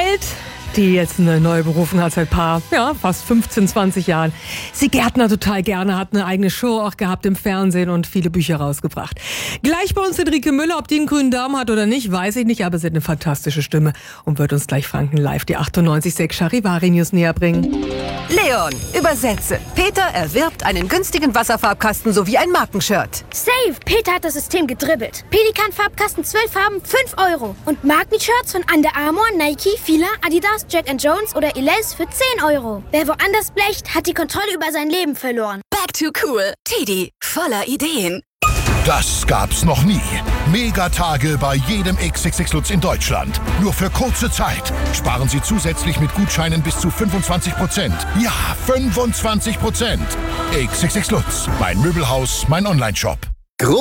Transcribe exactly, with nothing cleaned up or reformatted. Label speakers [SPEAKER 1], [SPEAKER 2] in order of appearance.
[SPEAKER 1] Welt, die jetzt eine neue Berufung hat seit paar, ja, fast fünfzehn, zwanzig Jahren. Sie gärtnert total gerne, hat eine eigene Show auch gehabt im Fernsehen und viele Bücher rausgebracht. Gleich bei uns Henrike Müller, ob die einen grünen Daumen hat oder nicht, weiß ich nicht, aber sie hat eine fantastische Stimme und wird uns gleich Franken live die achtundneunzig Komma sechs Charivari News näher bringen.
[SPEAKER 2] Leon, übersetze. Peter erwirbt einen günstigen Wasserfarbkasten sowie ein Markenshirt.
[SPEAKER 3] Save! Peter hat das System gedribbelt. Pelikan-Farbkasten zwölf Farben, fünf Euro. Und Markenshirts von Under Armour, Nike, Fila, Adidas, Jack and Jones oder Elize für zehn Euro. Wer woanders blecht, hat die Kontrolle über sein Leben verloren.
[SPEAKER 2] Back to cool. Teddy, voller Ideen.
[SPEAKER 4] Das gab's noch nie. Megatage bei jedem X X X Lutz in Deutschland. Nur für kurze Zeit. Sparen Sie zusätzlich mit Gutscheinen bis zu fünfundzwanzig Prozent. Ja, fünfundzwanzig Prozent. X X X Lutz. Mein Möbelhaus, mein Onlineshop.